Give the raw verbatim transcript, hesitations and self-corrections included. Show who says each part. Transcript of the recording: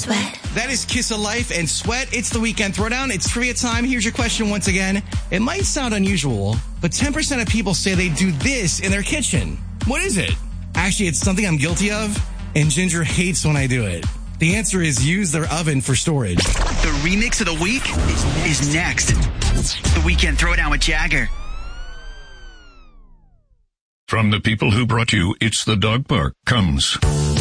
Speaker 1: Sweat.
Speaker 2: That is Kiss of Life and Sweat. It's the Weekend Throwdown. It's trivia time. Here's your question once again. It might sound unusual, but ten percent of people say they do this in their kitchen. What is it? Actually, it's something I'm guilty of, and Ginger hates when I do it. The answer is use their oven for storage.
Speaker 3: The remix of the week is next. The Weekend Throwdown with Jagger.
Speaker 4: From the people who brought you It's the Dog Park comes